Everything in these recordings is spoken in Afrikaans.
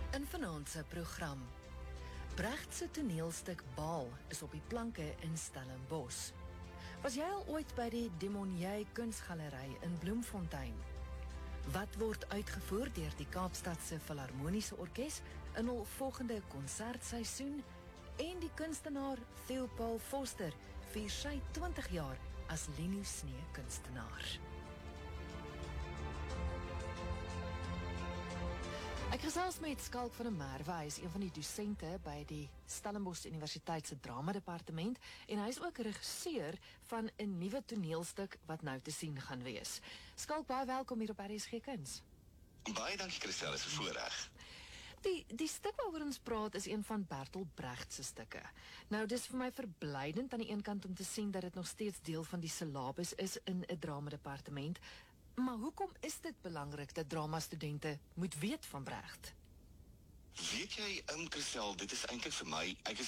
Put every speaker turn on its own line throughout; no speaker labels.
In vanaand se program. Brecht se toneelstuk Baal is op die planke in Stellenbosch. Was jy al ooit by die Demonier Kunsgalery in Bloemfontein? Wat word uitgevoer deur die Kaapstadse Filharmoniese Orkees in hul volgende konsertseisoen? En die kunstenaar Theopold Foster vier sy 20 jaar as Lino Snee kunstenaar. Ek gesels met Skalk van der Merwe, hy is een van die dosente by die Stellenbosch Universiteit se drama-departement en hy is ook regisseur van 'n nuwe toneelstuk wat nou te sien gaan wees. Skalk, baie welkom hier op RSG Kuns.
Baie dankie Christel, is 'n voorreg.
Die stuk waaroor ons praat is een van Bertolt Brecht se stukke. Nou, dis vir my verblydend aan die een kant om te sien dat dit nog steeds deel van die syllabus is in 'n drama-departement. Maar hoekom is dit belangrik dat drama-studente moet weet van Brecht?
Weet jy, Christel, dit is eintlik vir my, ek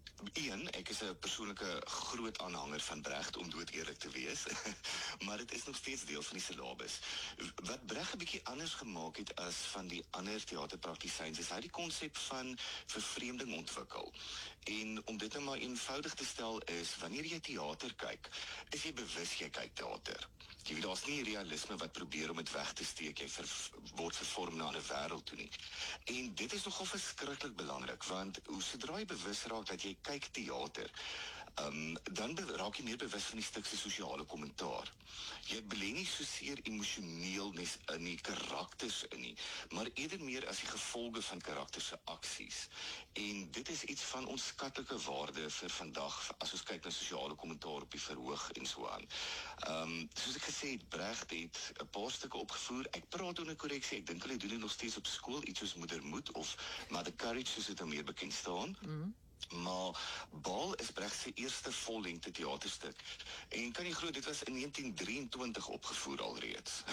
is 'n persoonlike groot aanhanger van Brecht, om dood eerlik te wees, maar dit is nog steeds deel van die syllabus. Wat Brecht 'n bietjie anders gemaak het as van die ander teaterpraktisyns, is hy die konsep van vervreemding ontwikkel. En om dit nou maar eenvoudig te stel is, wanneer jy teater kyk, is jy bewus jy kyk teater. Jy weet, daar's nie realisme wat probeer om dit weg te steek, jy word vervorm na 'n wêreld toe nie. En dit is nogal verskriklik belangrik, want sodra jy bewus raak dat jy kyk teater, dan raak jy meer bewus van die stuk se sosiale kommentaar. Jy belê nie soseer emosioneel in die karakters in nie, maar eerder meer as die gevolge van karakters se aksies. En dit is iets van onskatlike waarde vir vandag, as ons kyk na sosiale kommentaar op die verhoog en so aan. Soos ek gesê het, Brecht het 'n paar stukke opgevoer. Ek praat onder korreksie, ek dink hulle doen dit nog steeds op skool, iets soos Moedermoed of Mother Courage, soos dit nou meer bekend staan. Maar Baal is Brecht se eerste vollengte teaterstuk. En kan jy glo, dit was in 1923 opgevoer alreeds.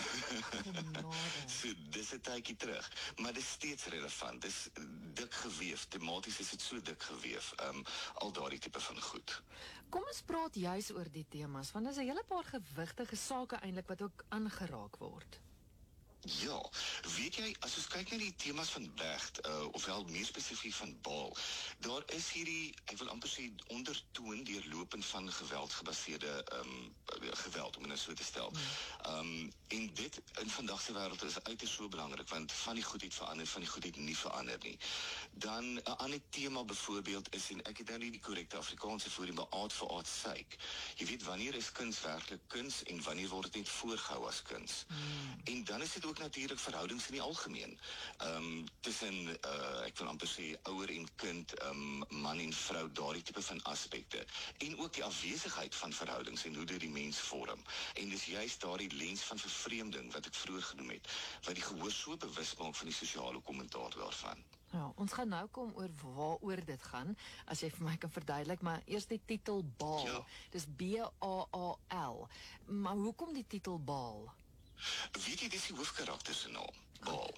So, dis 'n tydjie terug. Maar dit is steeds relevant. Dis dik geweef. Tematies is dit so dik geweef. Al daardie tipe van goed.
Kom ons praat juis oor die temas, want daar is 'n hele paar gewigtige sake eintlik wat ook aangeraak word.
Ja, weet jy, as ons kyk na die temas van Brecht, ofwel meer spesifiek van Baal, daar is hierdie, ek wil amper sê, ondertoon deurlopend van geweldgebaseerde geweld, om dit so te stel. En dit in vandag se wêreld is uiters so belangrik, want van die goed het verander, van die goed het nie verander nie. Dan 'n ander tema byvoorbeeld is, en ek het nou nie die korrekte Afrikaanse voor, maar aard vir aard syk. Jy weet, wanneer is kuns werklik kuns en wanneer word dit net voorgehou as kuns? En dan is dit ook natuurlik verhoudings in die algemeen. Tussen, ek wil amper sê, ouer en kind, man en vrou, daardie tipe van aspekte. En ook die afwesigheid van verhoudings en hoe dit die mens vorm. En dis juist daardie lens van vervreemding, wat ek vroeër genoem het, wat die gehoor so bewus maak van die sosiale kommentaar daarvan.
Ja, ons gaan nou kom oor waaroor dit gaan, as jy vir my kan verduidelik, maar eers die titel Baal.
Ja.
Dis B-A-A-L. Maar hoekom die titel Baal?
Weet jy, dis die hoofkarakter se naam, Baal.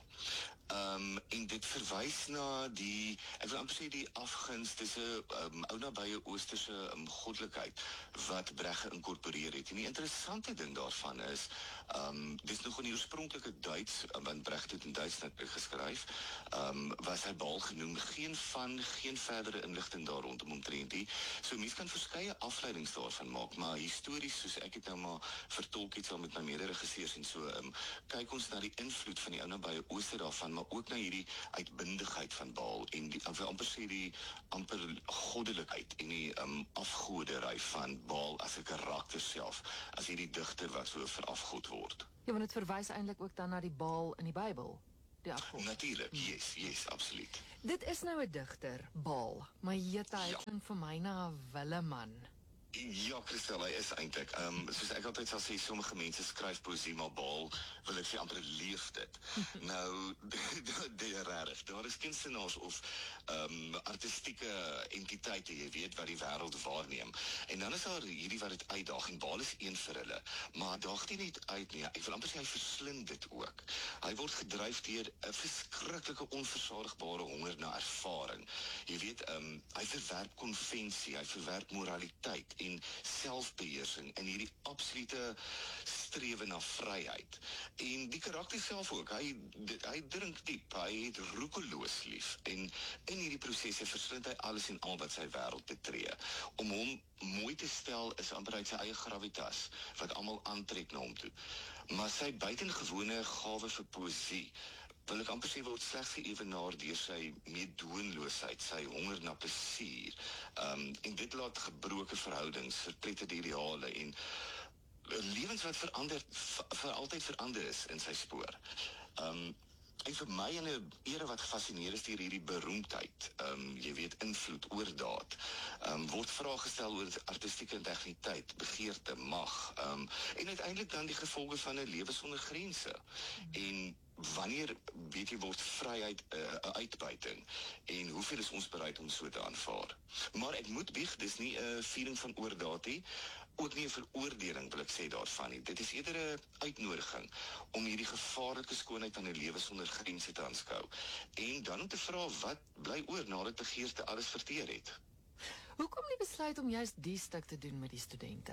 En dit verwys na die, ek wil amper sê die afguns, dis 'n ou nabye oosterse goddelikheid wat Brecht geïnkorporeer het. En die interessante ding daarvan is, dis nog in die oorspronklike Duits, want Brecht het in Duits geskryf, was hy Baal genoem, geen verdere inligting daar rondom omtrent nie. So mens kan verskeie afleidings daarvan maak, maar histories, soos ek het nou maar vertolk het saam met my mede-regisseurs en so, kyk ons na die invloed van die ou nabye ooster daarvan, maar ook na hierdie uitbundigheid van Baal en die, ek wil amper sê, die amper goddelikheid en die afgoderry van Baal as 'n karakter self, as hierdie digter wat so verafgod word.
Ja, want dit verwys eintlik ook dan na die Baal in die Bybel, die afgod.
Natuurlik, yes, absoluut.
Dit is nou 'n digter, Baal, maar jy't hy klink vir my na 'n willeman.
Ja, Christel, hy is eintlik, soos ek altyd sal sê, sommige mense skryf poesie, maar Baal, wil ek sê, amper leef dit. Nou, regtig, daar is kunstenaars of artistieke entiteite, jy weet, wat die wêreld waarneem. En dan is daar hierdie wat dit uitdaag, en Baal is een vir hulle. Maar daag nie net uit nie, ek wil amper sê, hy verslind dit ook. Hy word gedryf deur 'n verskriklike onversadigbare honger na ervaring. Jy weet, hy verwerp konvensie, hy verwerp moraliteit. en selfbeheersing in hierdie absolute strewe na vryheid. En die karakter self ook, hy drink diep, hy het roekeloos lief en in hierdie prosesse verslind hy alles en al wat sy wêreld betree. Om hom mooi te stel is amper uit sy eie gravitas wat almal aantrek na hom toe. Maar sy buitengewone gawe vir poësie wil ek amper sê word slegs geëvenaar deur sy meedoenloosheid, sy honger na plesier. En dit laat gebroke verhoudings, verpletterde ideale en lewens wat vir altyd verander is in sy spoor. En vir my in 'n era wat gefascineer is deur hierdie beroemdheid, jy weet, invloed, oordaad, word vrae gestel oor artistieke integriteit, begeerte, mag, en uiteindelik dan die gevolge van 'n lewe sonder grense. En wanneer, weet jy, word vryheid 'n uitbuiting en hoeveel is ons bereid om so te aanvaar? Maar ek moet bieg, dis nie 'n viering van oordaad nie, ook nie 'n veroordeling wil ek sê daarvan nie. Dit is eerder 'n uitnodiging om hierdie gevaarlike skoonheid van 'n lewe sonder grense te aanskou. En dan om te vra wat bly oor nadat begeerte alles verteer het.
Hoekom die besluit om juist die stuk te doen met die studente?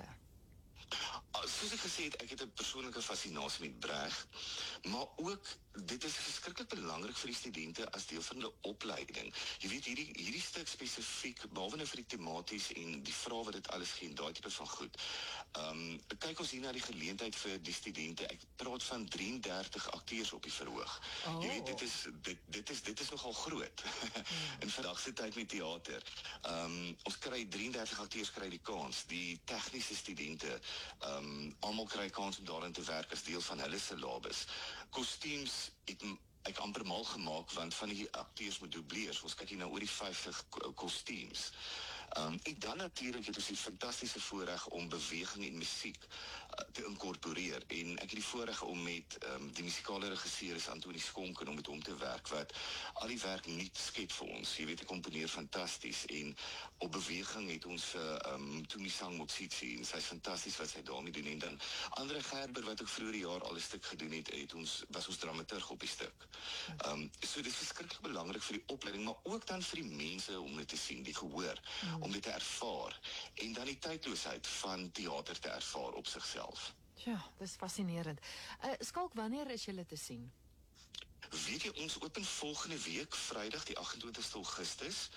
Soos ek gesê het, ek het 'n persoonlike fascinasie met Brecht, maar ook dit is verskriklik belangrik vir die studente as deel van hulle opleiding. Jy weet, hierdie stuk spesifiek, behalwe nou vir die tematies en die vrae wat dit alles gee en daai tipe van goed. Kyk ons hier na die geleentheid vir die studente. Ek praat van 33 akteurs op die verhoog. Jy weet, dit is nogal groot in vandag se tyd met teater. Ons kry 33 akteurs kry die kans, die tegniese studente, almal kry kans om daarin te werk as deel van hulle syllabus. Kostuums het ek amper mal gemaak, want van die akteurs moet dubleers. Ons kyk hier nou oor die 50 kostuums. En dan natuurlik het ons die fantastiese voorreg om beweging en musiek te inkorporeer. En ek het die voorreg om met die musikale regisseur is Antonie Skonken om met hom te werk, wat al die werk nuut skep vir ons. Jy weet, ek komponeer fantasties en op beweging het ons Tumi Sang Motsitsi en sy is fantasties wat sy daarmee doen. En dan Andre Gerber wat ook vroeër die jaar al 'n stuk gedoen het, was ons dramaturg op die stuk. So dit is verskriklik belangrik vir die opleiding, maar ook dan vir die mense om dit te sien, die gehoor, om dit te ervaar en dan die tydloosheid van teater te ervaar op sigself.
Ja, dis fascinerend. Skalk, wanneer is julle te sien?
Weet jy, ons open volgende week, Vrydag die 28ste Augustus,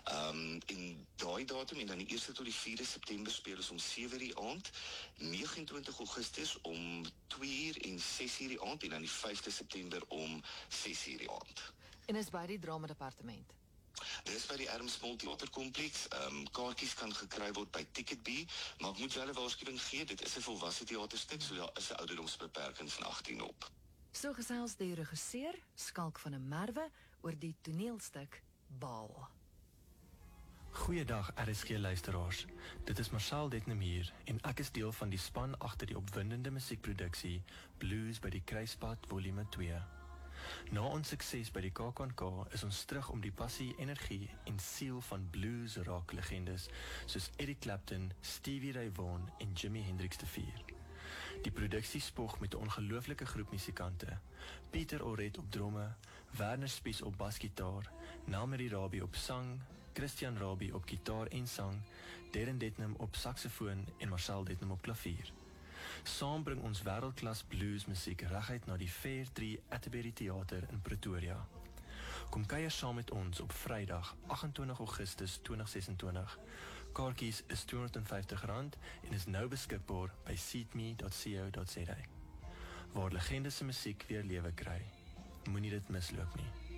en daai datum en dan die 1ste tot die 4de September speel ons om 7:00 die aand, 29 Augustus om 2:00 en 6:00 die aand en dan die 5de September om 6:00 die aand.
En is by die drama departement?
Dit is by die Ermsmil Theaterkompleks. Kaartjies kan gekry word by Ticketbee, maar ek moet wel 'n waarskuwing gee, dit is 'n volwasse teaterstuk, so daar is 'n ouderdomsbeperking van 18 op.
So gesels die regisseur, Skalk van der Merwe, oor die toneelstuk Baal.
Goeiedag RSG luisteraars. Dit is Marcel Detnem hier en ek is deel van die span agter die opwindende musiekproduksie Blues by die Kruispad Volume 2. Na ons sukses by die KAKNK is ons terug om die passie, energie en siel van blues rock legendes soos Eric Clapton, Stevie Ray Vaughan en Jimi Hendrix te vier. Die produksie spog met 'n ongelooflike groep musikante. Pieter Oret op drome, Werner Spies op basgitaar, Nelmarie Rabie op sang, Christian Rabie op gitaar en sang, Darren Detnem op saksofoon en Marcel Detnem op klavier. Saam bring ons wêreldklas bluesmusiek reguit na die Fair Tree Atterbury Theater in Pretoria. Kom kuier saam met ons op Vrydag 28 Augustus 2026. Kaartjies is R250 en is nou beskikbaar by seatme.co.za. Waar legendes se musiek weer lewe kry. Moenie dit misloop nie.